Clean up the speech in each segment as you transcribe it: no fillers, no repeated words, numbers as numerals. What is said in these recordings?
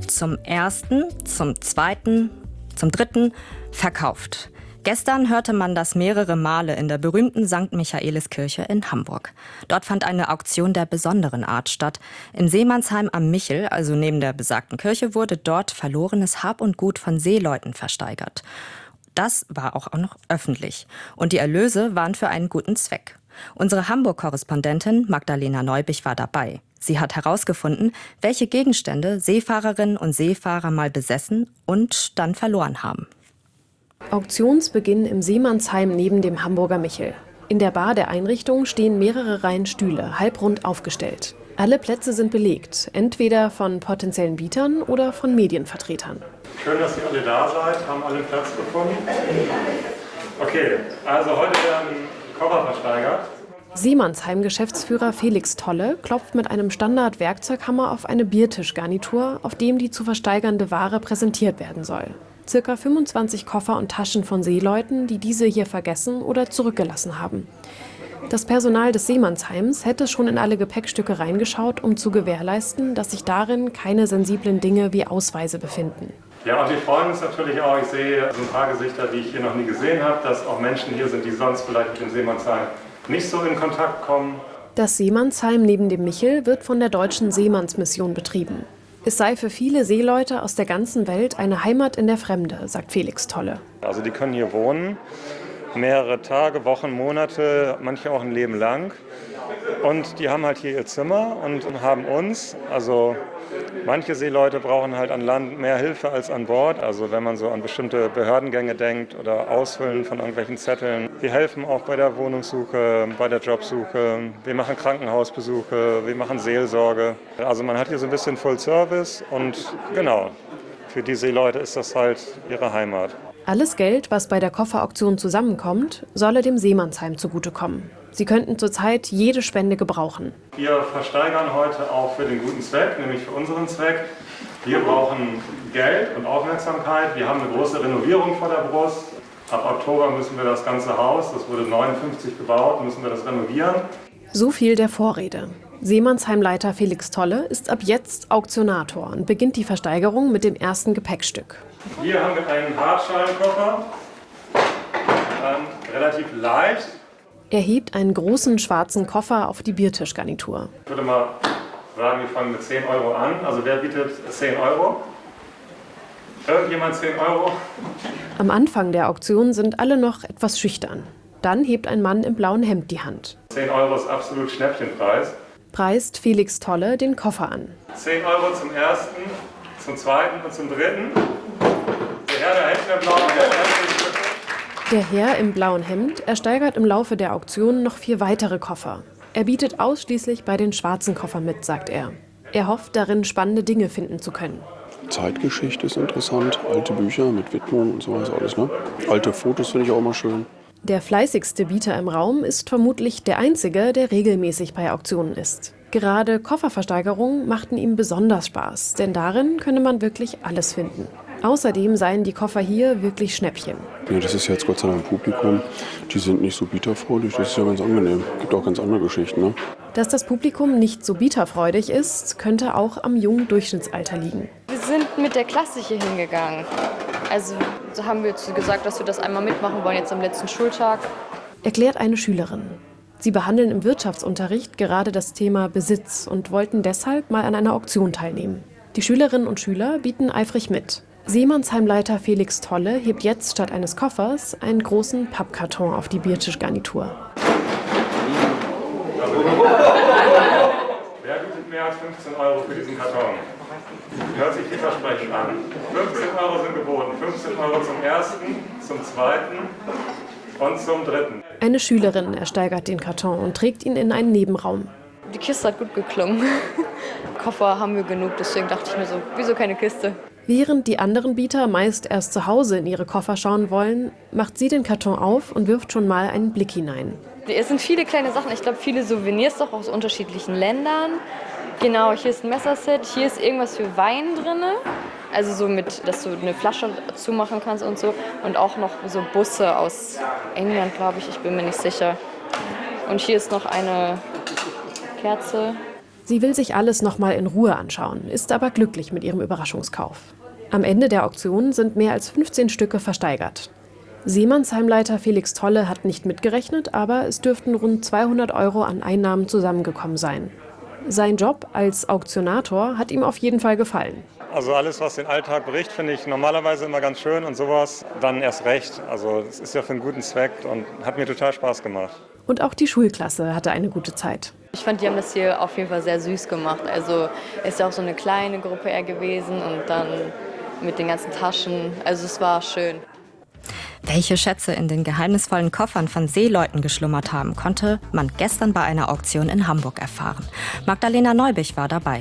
Zum ersten, zum zweiten, zum dritten verkauft. Gestern hörte man das mehrere Male in der berühmten St. Michaeliskirche in Hamburg. Dort fand eine Auktion der besonderen Art statt. Im Seemannsheim am Michel, also neben der besagten Kirche, wurde dort verlorenes Hab und Gut von Seeleuten versteigert. Das war auch noch öffentlich. Und die Erlöse waren für einen guten Zweck. Unsere Hamburg-Korrespondentin Magdalena Neubich war dabei. Sie hat herausgefunden, welche Gegenstände Seefahrerinnen und Seefahrer mal besessen und dann verloren haben. Auktionsbeginn im Seemannsheim neben dem Hamburger Michel. In der Bar der Einrichtung stehen mehrere Reihen Stühle, halbrund aufgestellt. Alle Plätze sind belegt, entweder von potenziellen Bietern oder von Medienvertretern. Schön, dass ihr alle da seid, haben alle Platz gefunden. Okay, also heute werden Koffer versteigert. Seemannsheim-Geschäftsführer Felix Tolle klopft mit einem Standard-Werkzeughammer auf eine Biertischgarnitur, auf dem die zu versteigernde Ware präsentiert werden soll. Circa 25 Koffer und Taschen von Seeleuten, die diese hier vergessen oder zurückgelassen haben. Das Personal des Seemannsheims hätte schon in alle Gepäckstücke reingeschaut, um zu gewährleisten, dass sich darin keine sensiblen Dinge wie Ausweise befinden. Ja, und wir freuen uns natürlich auch, ich sehe so ein paar Gesichter, die ich hier noch nie gesehen habe, dass auch Menschen hier sind, die sonst vielleicht mit dem Seemannsheim nicht so in Kontakt kommen. Das Seemannsheim neben dem Michel wird von der Deutschen Seemannsmission betrieben. Es sei für viele Seeleute aus der ganzen Welt eine Heimat in der Fremde, sagt Felix Tolle. Also die können hier wohnen, mehrere Tage, Wochen, Monate, manche auch ein Leben lang. Und die haben halt hier ihr Zimmer und haben uns, also manche Seeleute brauchen halt an Land mehr Hilfe als an Bord. Also wenn man so an bestimmte Behördengänge denkt oder Ausfüllen von irgendwelchen Zetteln. Wir helfen auch bei der Wohnungssuche, bei der Jobsuche. Wir machen Krankenhausbesuche, wir machen Seelsorge. Also man hat hier so ein bisschen Full Service und genau, für die Seeleute ist das halt ihre Heimat. Alles Geld, was bei der Kofferauktion zusammenkommt, solle dem Seemannsheim zugutekommen. Sie könnten zurzeit jede Spende gebrauchen. Wir versteigern heute auch für den guten Zweck, nämlich für unseren Zweck. Wir brauchen Geld und Aufmerksamkeit. Wir haben eine große Renovierung vor der Brust. Ab Oktober müssen wir das ganze Haus, das wurde 59 gebaut, müssen wir das renovieren. So viel der Vorrede. Seemannsheimleiter Felix Tolle ist ab jetzt Auktionator und beginnt die Versteigerung mit dem ersten Gepäckstück. Hier haben wir einen Hartschalenkoffer, relativ leicht. Er hebt einen großen schwarzen Koffer auf die Biertischgarnitur. Ich würde mal sagen, wir fangen mit 10 Euro an. Also wer bietet 10 Euro? Irgendjemand 10 Euro? Am Anfang der Auktion sind alle noch etwas schüchtern. Dann hebt ein Mann im blauen Hemd die Hand. 10 Euro ist absolut Schnäppchenpreis. Preist Felix Tolle den Koffer an. 10 Euro zum ersten, zum zweiten und zum dritten. Der Herr da hinten im blauen Hemd. Der Herr im blauen Hemd ersteigert im Laufe der Auktion noch 4 weitere Koffer. Er bietet ausschließlich bei den schwarzen Koffern mit, sagt er. Er hofft darin, spannende Dinge finden zu können. Zeitgeschichte ist interessant, alte Bücher mit Widmung und sowas alles, ne? Alte Fotos finde ich auch immer schön. Der fleißigste Bieter im Raum ist vermutlich der einzige, der regelmäßig bei Auktionen ist. Gerade Kofferversteigerungen machten ihm besonders Spaß, denn darin könne man wirklich alles finden. Außerdem seien die Koffer hier wirklich Schnäppchen. Ja, das ist jetzt Gott sei Dank Publikum. Die sind nicht so bieterfreudig, das ist ja ganz angenehm. Gibt auch ganz andere Geschichten, ne? Dass das Publikum nicht so bieterfreudig ist, könnte auch am jungen Durchschnittsalter liegen. Wir sind mit der Klasse hier hingegangen. Also so haben wir gesagt, dass wir das einmal mitmachen wollen, jetzt am letzten Schultag. Erklärt eine Schülerin. Sie behandeln im Wirtschaftsunterricht gerade das Thema Besitz und wollten deshalb mal an einer Auktion teilnehmen. Die Schülerinnen und Schüler bieten eifrig mit. Seemannsheimleiter Felix Tolle hebt jetzt statt eines Koffers einen großen Pappkarton auf die Biertischgarnitur. Wer bietet mehr als 15 Euro für diesen Karton? Hört sich vielversprechend an. 15 Euro sind geboten. 15 Euro zum ersten, zum zweiten und zum dritten. Eine Schülerin ersteigert den Karton und trägt ihn in einen Nebenraum. Die Kiste hat gut geklungen. Koffer haben wir genug, deswegen dachte ich mir so, wieso keine Kiste? Während die anderen Bieter meist erst zu Hause in ihre Koffer schauen wollen, macht sie den Karton auf und wirft schon mal einen Blick hinein. Es sind viele kleine Sachen, ich glaube viele Souvenirs doch aus unterschiedlichen Ländern. Genau, hier ist ein Messerset, hier ist irgendwas für Wein drin. Also so mit, dass du eine Flasche zumachen kannst und so. Und auch noch so Busse aus England, glaube ich bin mir nicht sicher. Und hier ist noch eine Kerze. Sie will sich alles nochmal in Ruhe anschauen, ist aber glücklich mit ihrem Überraschungskauf. Am Ende der Auktion sind mehr als 15 Stücke versteigert. Seemannsheimleiter Felix Tolle hat nicht mitgerechnet, aber es dürften rund 200 € an Einnahmen zusammengekommen sein. Sein Job als Auktionator hat ihm auf jeden Fall gefallen. Also alles, was den Alltag bricht, finde ich normalerweise immer ganz schön und sowas dann erst recht. Also es ist ja für einen guten Zweck und hat mir total Spaß gemacht. Und auch die Schulklasse hatte eine gute Zeit. Ich fand, die haben das hier auf jeden Fall sehr süß gemacht. Also es ist ja auch so eine kleine Gruppe eher gewesen und dann mit den ganzen Taschen. Also es war schön. Welche Schätze in den geheimnisvollen Koffern von Seeleuten geschlummert haben, konnte man gestern bei einer Auktion in Hamburg erfahren. Magdalena Neubich war dabei.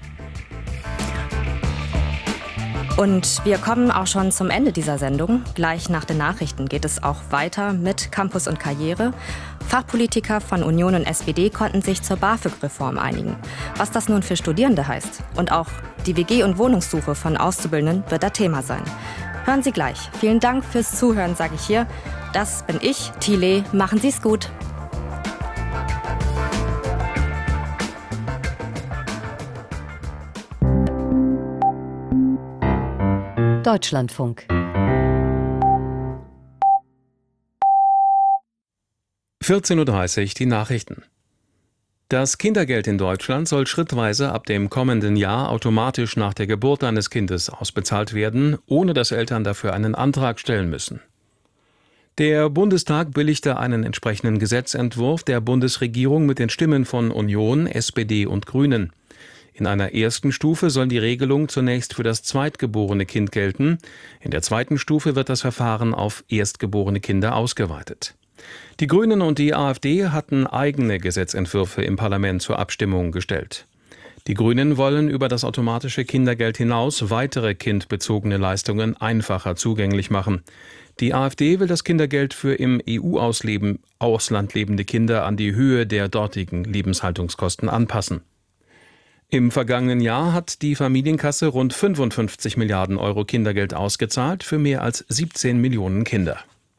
Und wir kommen auch schon zum Ende dieser Sendung. Gleich nach den Nachrichten geht es auch weiter mit Campus und Karriere. Fachpolitiker von Union und SPD konnten sich zur BAföG-Reform einigen. Was das nun für Studierende heißt und auch die WG- und Wohnungssuche von Auszubildenden wird da Thema sein. Hören Sie gleich. Vielen Dank fürs Zuhören, sage ich hier. Das bin ich, Thile. Machen Sie es gut. Deutschlandfunk. 14:30 Uhr die Nachrichten. Das Kindergeld in Deutschland soll schrittweise ab dem kommenden Jahr automatisch nach der Geburt eines Kindes ausbezahlt werden, ohne dass Eltern dafür einen Antrag stellen müssen. Der Bundestag billigte einen entsprechenden Gesetzentwurf der Bundesregierung mit den Stimmen von Union, SPD und Grünen. In einer ersten Stufe soll die Regelung zunächst für das zweitgeborene Kind gelten. In der zweiten Stufe wird das Verfahren auf erstgeborene Kinder ausgeweitet. Die Grünen und die AfD hatten eigene Gesetzentwürfe im Parlament zur Abstimmung gestellt. Die Grünen wollen über das automatische Kindergeld hinaus weitere kindbezogene Leistungen einfacher zugänglich machen. Die AfD will das Kindergeld für im EU-Ausland lebende Kinder an die Höhe der dortigen Lebenshaltungskosten anpassen. Im vergangenen Jahr hat die Familienkasse rund 55 Milliarden € Kindergeld ausgezahlt für mehr als 17 Millionen Kinder.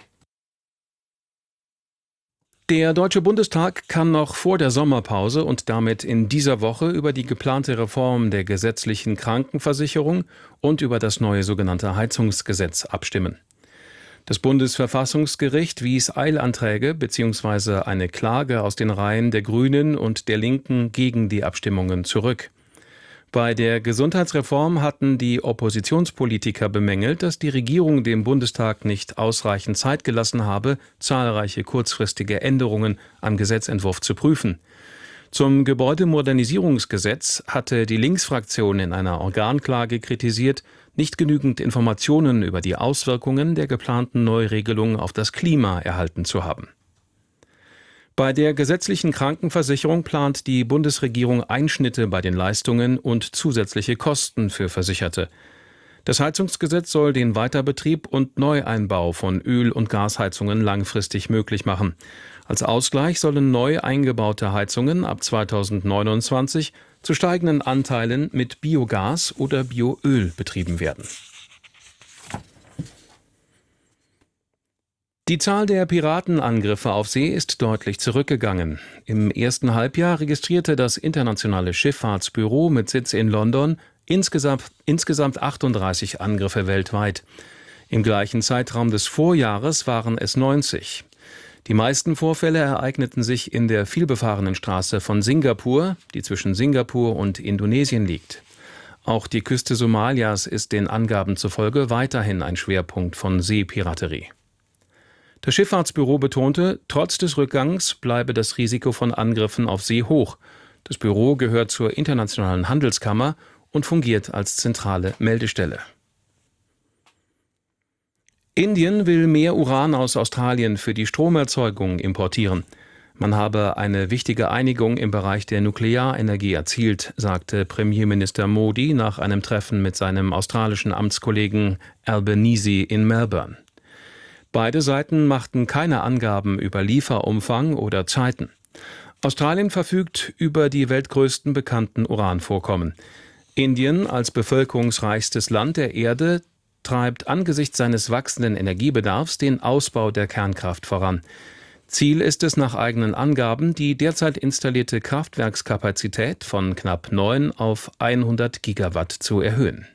Der Deutsche Bundestag kann noch vor der Sommerpause und damit in dieser Woche über die geplante Reform der gesetzlichen Krankenversicherung und über das neue sogenannte Heizungsgesetz abstimmen. Das Bundesverfassungsgericht wies Eilanträge bzw. eine Klage aus den Reihen der Grünen und der Linken gegen die Abstimmungen zurück. Bei der Gesundheitsreform hatten die Oppositionspolitiker bemängelt, dass die Regierung dem Bundestag nicht ausreichend Zeit gelassen habe, zahlreiche kurzfristige Änderungen am Gesetzentwurf zu prüfen. Zum Gebäudemodernisierungsgesetz hatte die Linksfraktion in einer Organklage kritisiert, nicht genügend Informationen über die Auswirkungen der geplanten Neuregelung auf das Klima erhalten zu haben. Bei der gesetzlichen Krankenversicherung plant die Bundesregierung Einschnitte bei den Leistungen und zusätzliche Kosten für Versicherte. Das Heizungsgesetz soll den Weiterbetrieb und Neueinbau von Öl- und Gasheizungen langfristig möglich machen. Als Ausgleich sollen neu eingebaute Heizungen ab 2029 zu steigenden Anteilen mit Biogas oder Bioöl betrieben werden. Die Zahl der Piratenangriffe auf See ist deutlich zurückgegangen. Im ersten Halbjahr registrierte das internationale Schifffahrtsbüro mit Sitz in London insgesamt 38 Angriffe weltweit. Im gleichen Zeitraum des Vorjahres waren es 90. Die meisten Vorfälle ereigneten sich in der vielbefahrenen Straße von Singapur, die zwischen Singapur und Indonesien liegt. Auch die Küste Somalias ist den Angaben zufolge weiterhin ein Schwerpunkt von Seepiraterie. Das Schifffahrtsbüro betonte, trotz des Rückgangs bleibe das Risiko von Angriffen auf See hoch. Das Büro gehört zur Internationalen Handelskammer und fungiert als zentrale Meldestelle. Indien will mehr Uran aus Australien für die Stromerzeugung importieren. Man habe eine wichtige Einigung im Bereich der Nuklearenergie erzielt, sagte Premierminister Modi nach einem Treffen mit seinem australischen Amtskollegen Albanese in Melbourne. Beide Seiten machten keine Angaben über Lieferumfang oder Zeiten. Australien verfügt über die weltgrößten bekannten Uranvorkommen. Indien als bevölkerungsreichstes Land der Erde treibt angesichts seines wachsenden Energiebedarfs den Ausbau der Kernkraft voran. Ziel ist es nach eigenen Angaben, die derzeit installierte Kraftwerkskapazität von knapp 9 auf 100 Gigawatt zu erhöhen.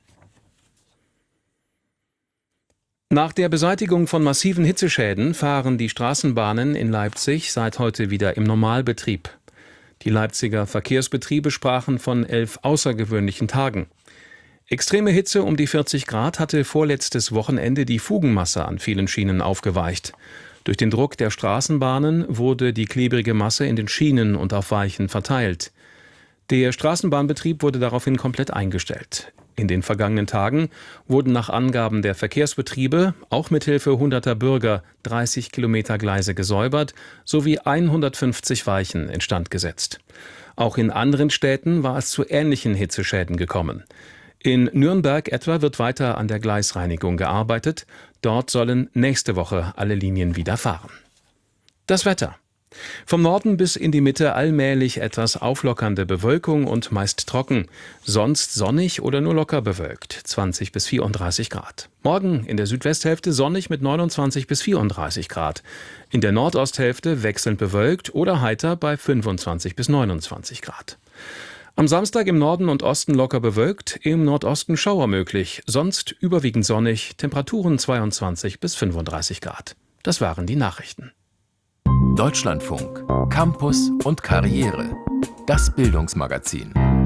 Nach der Beseitigung von massiven Hitzeschäden fahren die Straßenbahnen in Leipzig seit heute wieder im Normalbetrieb. Die Leipziger Verkehrsbetriebe sprachen von 11 außergewöhnlichen Tagen. Extreme Hitze um die 40 Grad hatte vorletztes Wochenende die Fugenmasse an vielen Schienen aufgeweicht. Durch den Druck der Straßenbahnen wurde die klebrige Masse in den Schienen und auf Weichen verteilt. Der Straßenbahnbetrieb wurde daraufhin komplett eingestellt. In den vergangenen Tagen wurden nach Angaben der Verkehrsbetriebe, auch mithilfe hunderter Bürger, 30 Kilometer Gleise gesäubert sowie 150 Weichen instand gesetzt. Auch in anderen Städten war es zu ähnlichen Hitzeschäden gekommen. In Nürnberg etwa wird weiter an der Gleisreinigung gearbeitet. Dort sollen nächste Woche alle Linien wieder fahren. Das Wetter. Vom Norden bis in die Mitte allmählich etwas auflockernde Bewölkung und meist trocken. Sonst sonnig oder nur locker bewölkt, 20 bis 34 Grad. Morgen in der Südwesthälfte sonnig mit 29 bis 34 Grad. In der Nordosthälfte wechselnd bewölkt oder heiter bei 25 bis 29 Grad. Am Samstag im Norden und Osten locker bewölkt, im Nordosten Schauer möglich, sonst überwiegend sonnig, Temperaturen 22 bis 35 Grad. Das waren die Nachrichten. Deutschlandfunk, Campus und Karriere. Das Bildungsmagazin.